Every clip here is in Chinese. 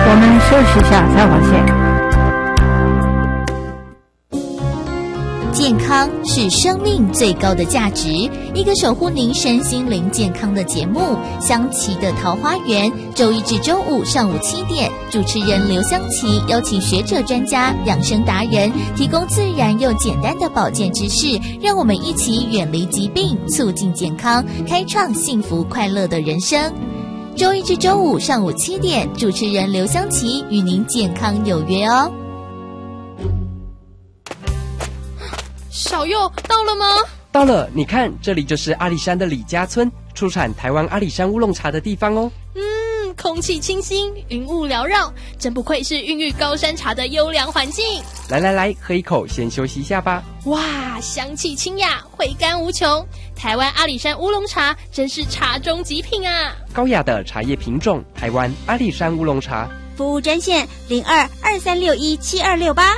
我们休息一下，再往前。 健康是生命最高的价值，一个守护您身心灵健康的节目《香琪的桃花源》，周一至周五上午7点，主持人刘香琪邀请学者专家、养生达人，提供自然又简单的保健知识，让我们一起远离疾病，促进健康，开创幸福快乐的人生。周一至周五上午7点，主持人刘香琪与您健康有约哦。 小佑到了吗？ 到了，你看，这里就是阿里山的李家村，出产台湾阿里山乌龙茶的地方哦。 空气清新，云雾缭绕，真不愧是孕育高山茶的优良环境。 来，喝一口，先休息一下吧。 哇，香气清雅，回甘无穷。台湾阿里山乌龙茶真是茶中极品啊！ 高雅的茶叶品种，台湾阿里山乌龙茶。 服务专线02-2361-7268。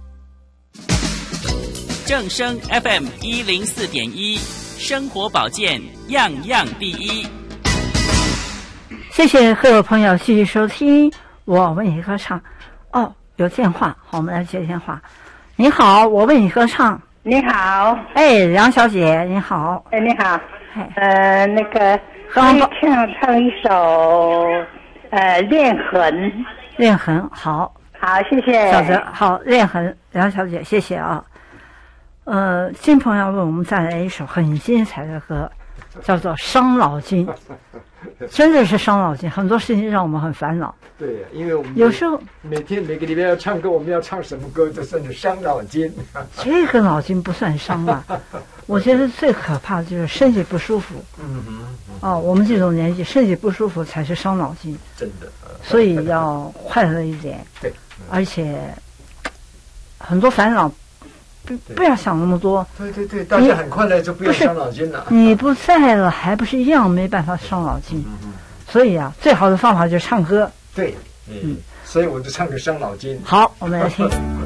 正声 FM 104.1，生活保健样样第一。 谢谢各位朋友继续收听我为你歌唱。有电话，好，我们来接电话。你好，我为你歌唱。 你好， 梁小姐，你好。 你好，那个可以唱一首恋痕。 恋痕，好， 谢谢小泽，好，恋痕，梁小姐，谢谢啊。新朋友为我们带来一首很精彩的歌，叫做《伤脑筋》，真的是伤脑筋，很多事情让我们很烦恼。 对，因为我们有时候每个礼拜要唱歌，我们要唱什么歌，这算是伤脑筋。 这个脑筋不算伤啊，我觉得最可怕的就是身体不舒服。我们这种年纪，身体不舒服才是伤脑筋。 真的。 所以要快乐一点。 对。 而且很多烦恼。不要想那么多。 对，大家很快乐就不要伤脑筋了。 你不在了，还不是一样没办法伤脑筋？所以啊，最好的方法就是唱歌。 对，所以我就唱个伤脑筋。 好，我们来听。